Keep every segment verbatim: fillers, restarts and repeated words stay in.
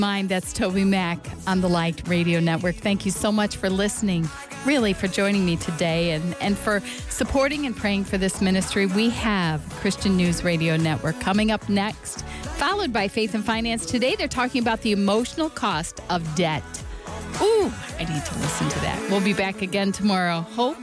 Mind, that's Toby Mac on the Light Radio Network. Thank you so much for listening, really for joining me today and, and for supporting and praying for this ministry. We have Christian News Radio Network coming up next, followed by Faith and Finance. Today they're talking about the emotional cost of debt. Ooh, I need to listen to that. We'll be back again tomorrow. Hope.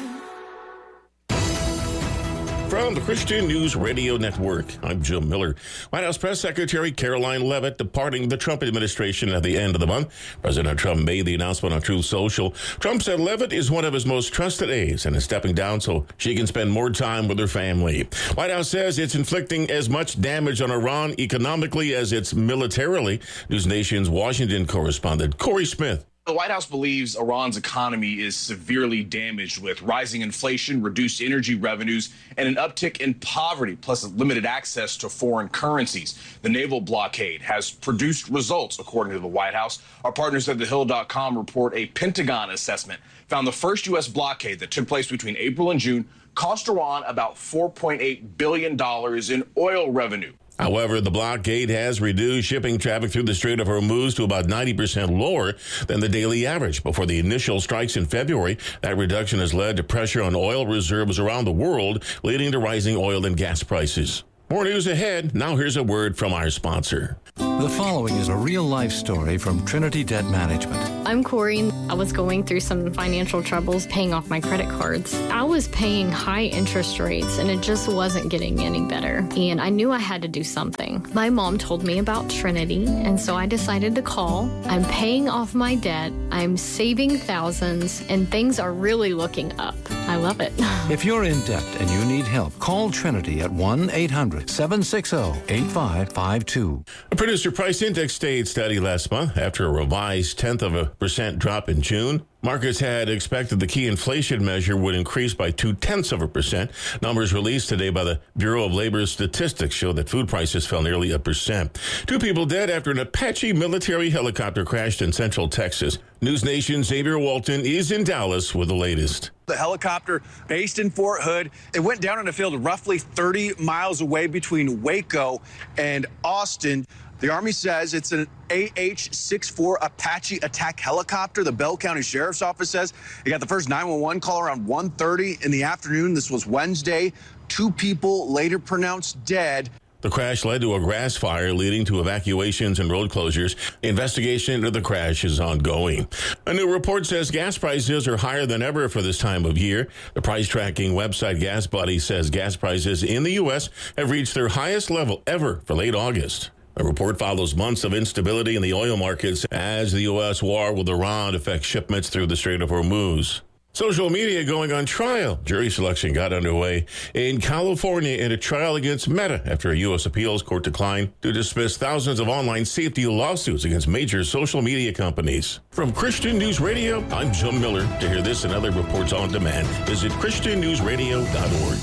From the Christian News Radio Network, I'm Jim Miller. White House Press Secretary Caroline Leavitt departing the Trump administration at the end of the month. President Trump made the announcement on Truth Social. Trump said Leavitt is one of his most trusted aides and is stepping down so she can spend more time with her family. White House says it's inflicting as much damage on Iran economically as it's militarily. News Nation's Washington correspondent Corey Smith. The White House believes Iran's economy is severely damaged with rising inflation, reduced energy revenues, and an uptick in poverty, plus limited access to foreign currencies. The naval blockade has produced results, according to the White House. Our partners at the hill dot com report a Pentagon assessment found the first U S blockade that took place between April and June cost Iran about four point eight billion dollars in oil revenue. However, the blockade has reduced shipping traffic through the Strait of Hormuz to about ninety percent lower than the daily average. Before the initial strikes in February, that reduction has led to pressure on oil reserves around the world, leading to rising oil and gas prices. More news ahead. Now here's a word from our sponsor. The following is a real-life story from Trinity Debt Management. I'm Corey. I was going through some financial troubles paying off my credit cards. I was paying high interest rates, and it just wasn't getting any better. And I knew I had to do something. My mom told me about Trinity, and so I decided to call. I'm paying off my debt. I'm saving thousands, and things are really looking up. I love it. If you're in debt and you need help, call Trinity at one eight hundred seven six zero eight five five two. A producer price index stayed steady last month after a revised tenth of a percent drop in June. Markets had expected the key inflation measure would increase by two-tenths of a percent. Numbers released today by the Bureau of Labor Statistics show that food prices fell nearly a percent. Two people dead after an Apache military helicopter crashed in central Texas. News Nation Xavier Walton is in Dallas with the latest. The helicopter based in Fort Hood, it went down in a field roughly thirty miles away between Waco and Austin. The Army says it's an A H sixty-four Apache attack helicopter. The Bell County Sheriff's Office says it got the first nine one one call around one thirty in the afternoon. This was Wednesday. Two people later pronounced dead. The crash led to a grass fire, leading to evacuations and road closures. The investigation into the crash is ongoing. A new report says gas prices are higher than ever for this time of year. The price tracking website Gas Buddy says gas prices in the U S have reached their highest level ever for late August. The report follows months of instability in the oil markets as the U S war with Iran affects shipments through the Strait of Hormuz. Social media going on trial. Jury selection got underway in California in a trial against Meta after a U S appeals court declined to dismiss thousands of online safety lawsuits against major social media companies. From Christian News Radio, I'm Jim Miller. To hear this and other reports on demand, visit christian news radio dot org.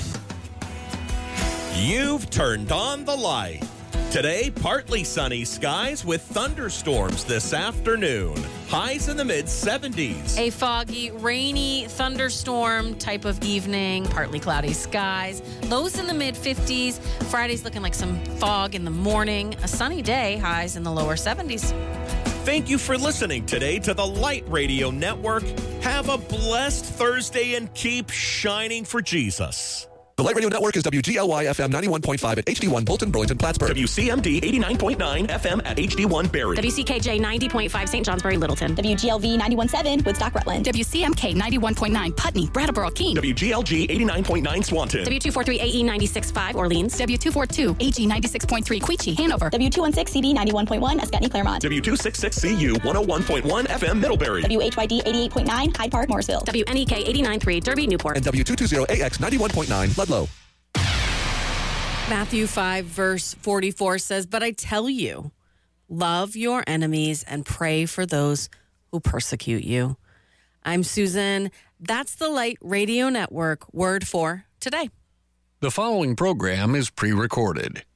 You've turned on the light. Today, partly sunny skies with thunderstorms this afternoon. Highs in the mid seventies. A foggy, rainy thunderstorm type of evening. Partly cloudy skies. Lows in the mid fifties. Friday's looking like some fog in the morning. A sunny day. Highs in the lower seventies. Thank you for listening today to the Light Radio Network. Have a blessed Thursday and keep shining for Jesus. The Light Radio Network is W G L Y F M ninety-one point five at H D one Bolton, Burlington, Plattsburgh. W C M D eighty-nine point nine F M at H D one Barrie. W C K J ninety point five Saint Johnsbury, Littleton. W G L V ninety-one point seven Woodstock, Rutland. W C M K ninety-one point nine Putney, Brattleboro, Keene. W G L G eighty-nine point nine Swanton. W two forty-three A E ninety-six point five Orleans. W two forty-two A G ninety-six point three Queechee, Hanover. W two sixteen C B ninety-one point one Escutney, Claremont. W two sixty-six C U one oh one point one F M Middlebury. W H Y D eighty-eight point nine Hyde Park, Morrisville. W N E K eighty-nine point three Derby, Newport. And W two twenty A X ninety-one point nine Ludlow. Matthew five, verse forty-four says, "But I tell you, love your enemies and pray for those who persecute you." I'm Susan. That's the Light Radio Network word for today. The following program is pre-recorded.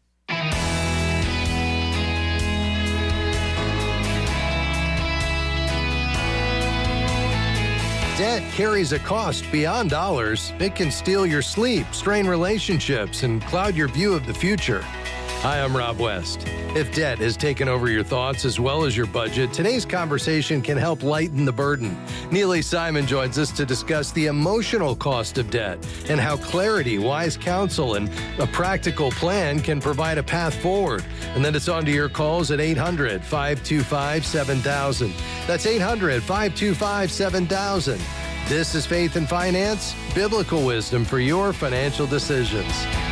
Debt carries a cost beyond dollars. It can steal your sleep, strain relationships, and cloud your view of the future. Hi, I'm Rob West. If debt has taken over your thoughts as well as your budget, today's conversation can help lighten the burden. Neely Simon joins us to discuss the emotional cost of debt and how clarity, wise counsel, and a practical plan can provide a path forward. And then it's on to your calls at eight hundred, five two five, seven thousand. That's eight hundred, five two five, seven thousand. This is Faith and Finance, biblical wisdom for your financial decisions.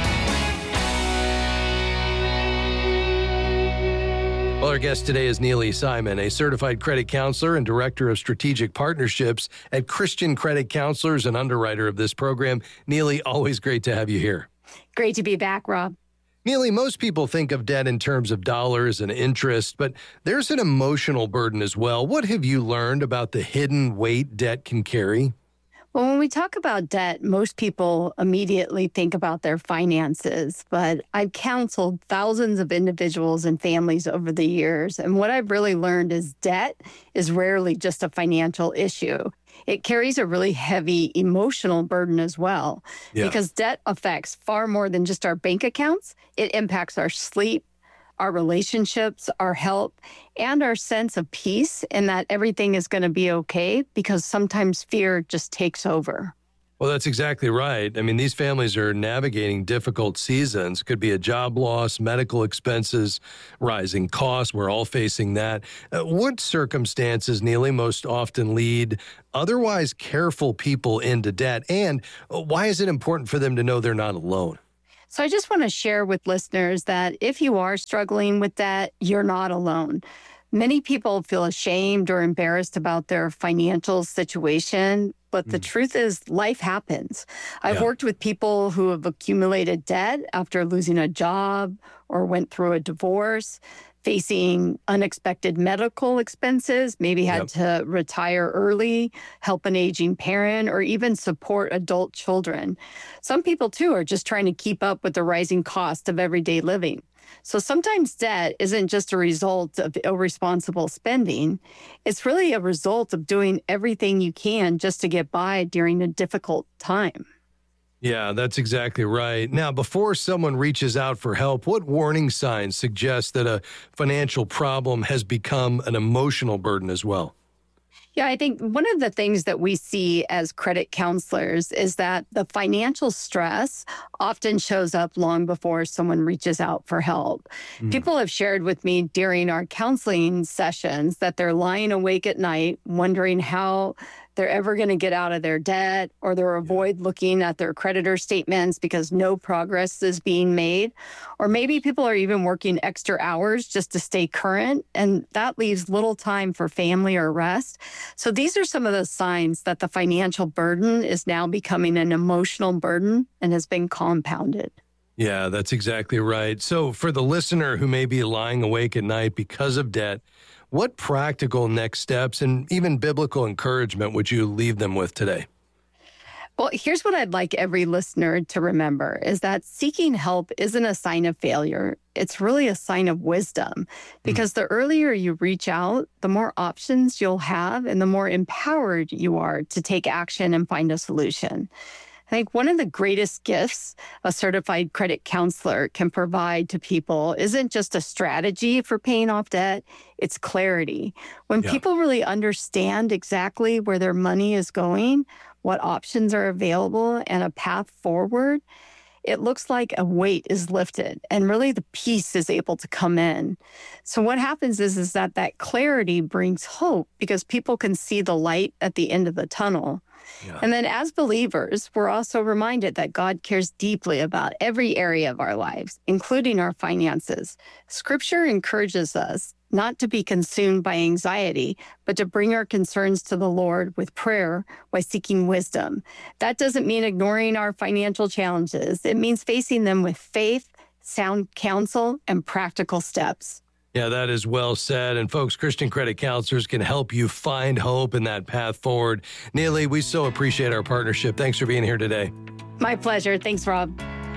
Well, our guest today is Neely Simon, a certified credit counselor and director of strategic partnerships at Christian Credit Counselors and underwriter of this program. Neely, always great to have you here. Great to be back, Rob. Neely, most people think of debt in terms of dollars and interest, but there's an emotional burden as well. What have you learned about the hidden weight debt can carry? Well, when we talk about debt, most people immediately think about their finances, but I've counseled thousands of individuals and families over the years, and what I've really learned is debt is rarely just a financial issue. It carries a really heavy emotional burden as well, yeah. because debt affects far more than just our bank accounts. It impacts our sleep, our relationships, our health, and our sense of peace and that everything is going to be okay, because sometimes fear just takes over. Well, that's exactly right. I mean, these families are navigating difficult seasons. Could be a job loss, medical expenses, rising costs. We're all facing that. Uh, what circumstances, Neely, most often lead otherwise careful people into debt? And why is it important for them to know they're not alone? So I just want to share with listeners that if you are struggling with that, you're not alone. Many people feel ashamed or embarrassed about their financial situation, but the mm. truth is life happens. I've yeah. worked with people who have accumulated debt after losing a job or went through a divorce, facing unexpected medical expenses, maybe had yep. to retire early, help an aging parent, or even support adult children. Some people, too, are just trying to keep up with the rising cost of everyday living. So sometimes debt isn't just a result of irresponsible spending. It's really a result of doing everything you can just to get by during a difficult time. Yeah, that's exactly right. Now, before someone reaches out for help, what warning signs suggest that a financial problem has become an emotional burden as well? Yeah, I think one of the things that we see as credit counselors is that the financial stress often shows up long before someone reaches out for help. Mm. People have shared with me during our counseling sessions that they're lying awake at night wondering how they're ever going to get out of their debt, or they're avoid looking at their creditor statements because no progress is being made. Or maybe people are even working extra hours just to stay current, and that leaves little time for family or rest. So these are some of the signs that the financial burden is now becoming an emotional burden and has been compounded. Yeah, that's exactly right. So for the listener who may be lying awake at night because of debt, what practical next steps and even biblical encouragement would you leave them with today? Well, here's what I'd like every listener to remember is that seeking help isn't a sign of failure. It's really a sign of wisdom, because mm. the earlier you reach out, the more options you'll have and the more empowered you are to take action and find a solution. I think one of the greatest gifts a certified credit counselor can provide to people isn't just a strategy for paying off debt, it's clarity. When yeah. people really understand exactly where their money is going, what options are available, and a path forward, it looks like a weight is lifted and really the peace is able to come in. So what happens is, is that that clarity brings hope because people can see the light at the end of the tunnel. Yeah. And then as believers, we're also reminded that God cares deeply about every area of our lives, including our finances. Scripture encourages us not to be consumed by anxiety, but to bring our concerns to the Lord with prayer while seeking wisdom. That doesn't mean ignoring our financial challenges. It means facing them with faith, sound counsel, and practical steps. Yeah, that is well said. And folks, Christian Credit Counselors can help you find hope in that path forward. Neely, we so appreciate our partnership. Thanks for being here today. My pleasure. Thanks, Rob.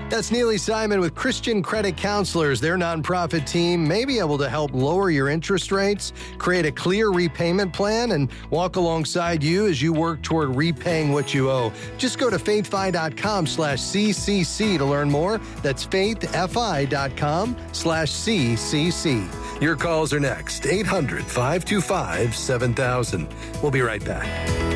That's Neely Simon with Christian Credit Counselors. Their nonprofit team may be able to help lower your interest rates, create a clear repayment plan, and walk alongside you as you work toward repaying what you owe. Just go to faithfi.com slash CCC to learn more. That's faithfi.com slash CCC. Your calls are next. eight hundred, five two five, seven thousand. We'll be right back.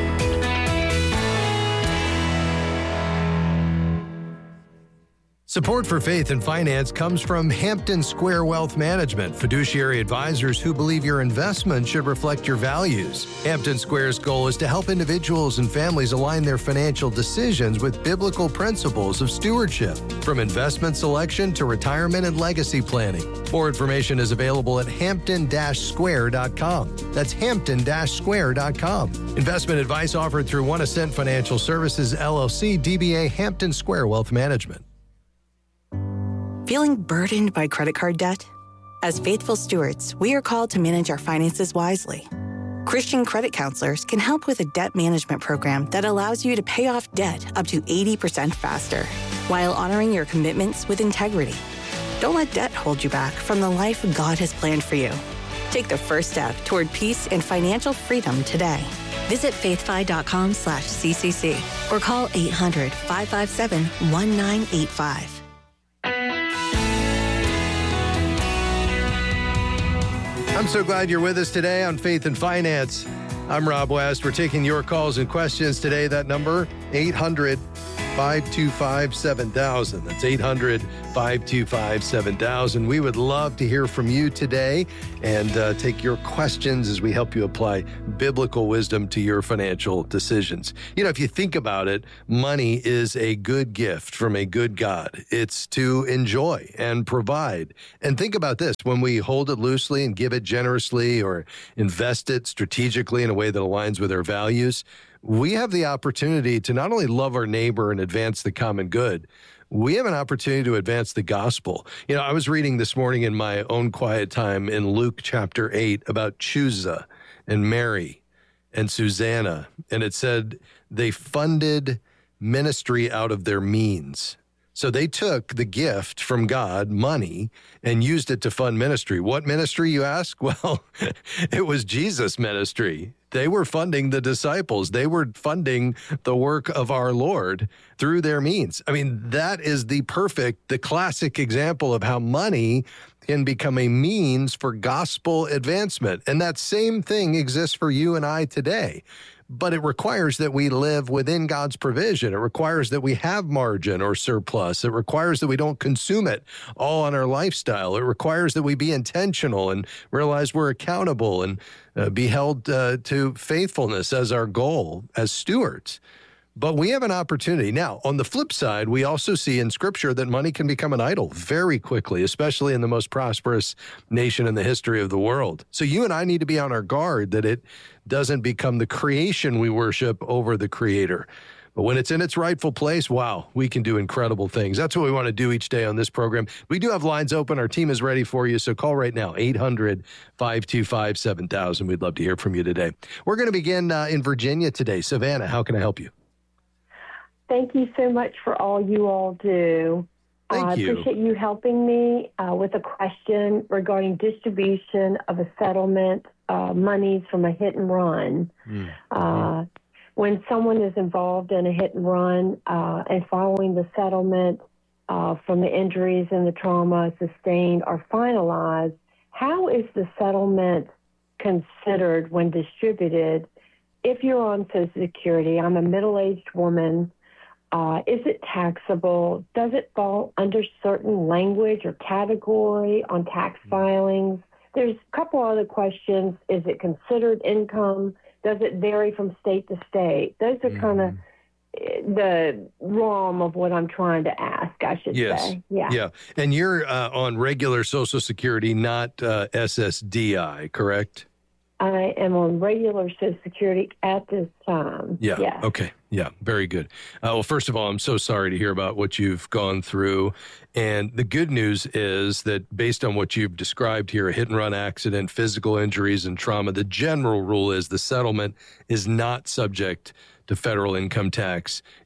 Support for Faith and Finance comes from Hampton Square Wealth Management, fiduciary advisors who believe your investment should reflect your values. Hampton Square's goal is to help individuals and families align their financial decisions with biblical principles of stewardship, from investment selection to retirement and legacy planning. More information is available at hampton dash square dot com. That's hampton dash square dot com. Investment advice offered through One Ascent Financial Services, L L C, D B A Hampton Square Wealth Management. Feeling burdened by credit card debt? As faithful stewards, we are called to manage our finances wisely. Christian Credit Counselors can help with a debt management program that allows you to pay off debt up to eighty percent faster, while honoring your commitments with integrity. Don't let debt hold you back from the life God has planned for you. Take the first step toward peace and financial freedom today. Visit faithfi.com slash CCC or call eight hundred, five five seven, one nine eight five. I'm so glad you're with us today on Faith and Finance. I'm Rob West. We're taking your calls and questions today. That number, eight hundred, five two five, seven thousand. That's eight hundred, five two five, seven thousand. We would love to hear from you today and uh, take your questions as we help you apply biblical wisdom to your financial decisions. You know, if you think about it, money is a good gift from a good God. It's to enjoy and provide. And think about this, when we hold it loosely and give it generously or invest it strategically in a way that aligns with our values, we have the opportunity to not only love our neighbor and advance the common good, we have an opportunity to advance the gospel. You know, I was reading this morning in my own quiet time in Luke chapter eight about Chuza and Mary and Susanna, and it said they funded ministry out of their means. So they took the gift from God, money, and used it to fund ministry. What ministry, you ask? Well, it was Jesus' ministry. They were funding the disciples. They were funding the work of our Lord through their means. I mean, that is the perfect, the classic example of how money can become a means for gospel advancement. And that same thing exists for you and I today. But it requires that we live within God's provision. It requires that we have margin or surplus. It requires that we don't consume it all on our lifestyle. It requires that we be intentional and realize we're accountable and uh, be held uh, to faithfulness as our goal as stewards. But we have an opportunity. Now, on the flip side, we also see in Scripture that money can become an idol very quickly, especially in the most prosperous nation in the history of the world. So you and I need to be on our guard that it doesn't become the creation we worship over the Creator. But when it's in its rightful place, wow, we can do incredible things. That's what we want to do each day on this program. We do have lines open. Our team is ready for you. So call right now, eight hundred, five two five, seven thousand. We'd love to hear from you today. We're going to begin uh, in Virginia today. Savannah, how can I help you? Thank you so much for all you all do. Thank I you. appreciate you helping me uh, with a question regarding distribution of a settlement uh, monies from a hit and run. Mm. Uh, when someone is involved in a hit and run uh, and following the settlement uh, from the injuries and the trauma sustained are finalized, how is the settlement considered when distributed? If you're on Social Security, I'm a middle-aged woman. Uh, is it taxable? Does it fall under certain language or category on tax filings? There's a couple other questions. Is it considered income? Does it vary from state to state? Those are mm. kind of the realm of what I'm trying to ask, I should yes. say. Yeah. Yeah. And you're uh, on regular Social Security, not uh, S S D I, correct? I am on regular Social Security at this time. Yeah. Yes. Okay. Yeah. Very good. Uh, well, first of all, I'm so sorry to hear about what you've gone through. And the good news is that based on what you've described here, a hit and run accident, physical injuries and trauma, the general rule is the settlement is not subject to federal income tax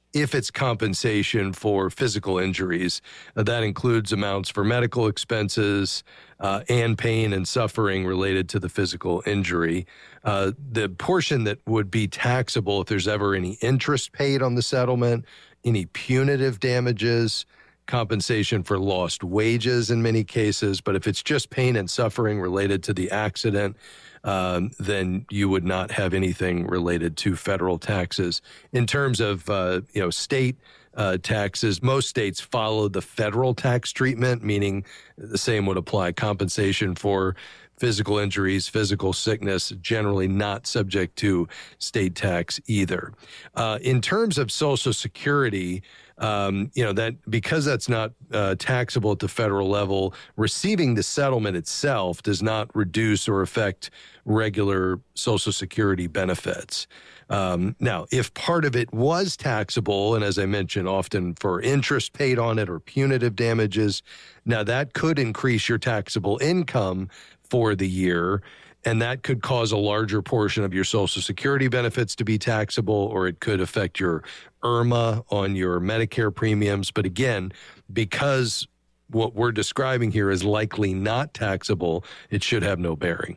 if it's compensation for physical injuries. Uh, that includes amounts for medical expenses uh, and pain and suffering related to the physical injury. Uh, the portion that would be taxable if there's ever any interest paid on the settlement, any punitive damages, compensation for lost wages in many cases. But if it's just pain and suffering related to the accident, um, then you would not have anything related to federal taxes. In terms of, uh, you know, state uh, taxes, most states follow the federal tax treatment, meaning the same would apply. Compensation for physical injuries, physical sickness, generally not subject to state tax either. Uh, in terms of Social Security, um, you know, that because that's not uh, taxable at the federal level, receiving the settlement itself does not reduce or affect regular Social Security benefits. Um, now, if part of it was taxable, and as I mentioned, often for interest paid on it or punitive damages, now that could increase your taxable income for the year, and that could cause a larger portion of your Social Security benefits to be taxable, or it could affect your I R M A on your Medicare premiums. But again, because what we're describing here is likely not taxable, it should have no bearing.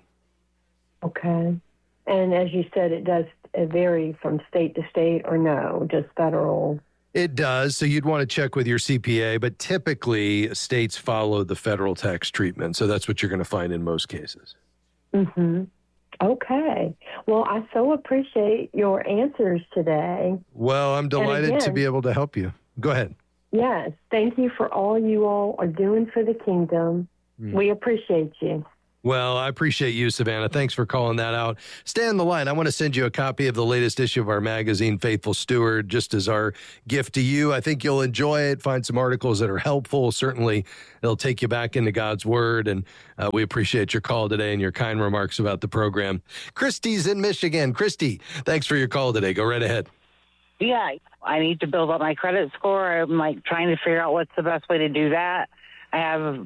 Okay. And as you said, it does vary from state to state, or no, just federal? It does. So you'd want to check with your C P A, but typically states follow the federal tax treatment. So that's what you're going to find in most cases. Mm-hmm. Okay. Well, I so appreciate your answers today. Well, I'm delighted again, to be able to help you. Go ahead. Yes. Thank you for all you all are doing for the kingdom. Mm. We appreciate you. Well, I appreciate you, Savannah. Thanks for calling that out. Stay on the line. I want to send you a copy of the latest issue of our magazine, Faithful Steward, just as our gift to you. I think you'll enjoy it, find some articles that are helpful. Certainly, it'll take you back into God's Word, and uh, we appreciate your call today and your kind remarks about the program. Christy's in Michigan. Christy, thanks for your call today. Go right ahead. Yeah, I need to build up my credit score. I'm like trying to figure out what's the best way to do that. I have